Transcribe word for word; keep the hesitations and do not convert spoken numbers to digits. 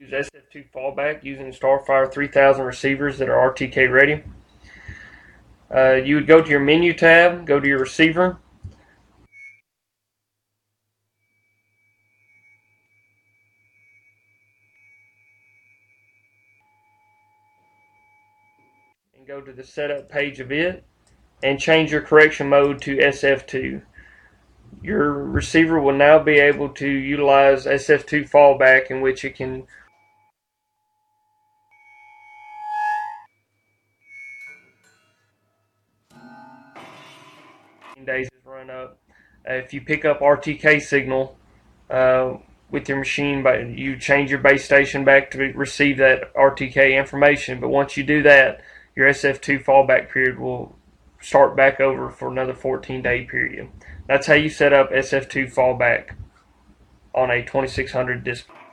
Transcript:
Use S F two fallback using Starfire three thousand receivers that are R T K ready. Uh, you would go to your menu tab, go to your receiver, and go to the setup page of it, and change your correction mode to S F two. Your receiver will now be able to utilize S F two fallback, in which it can days is run up. Uh, if you pick up R T K signal uh, with your machine, but you change your base station back to receive that R T K information. But once you do that, your S F two fallback period will start back over for another fourteen day period. That's how you set up S F two fallback on a twenty-six hundred display.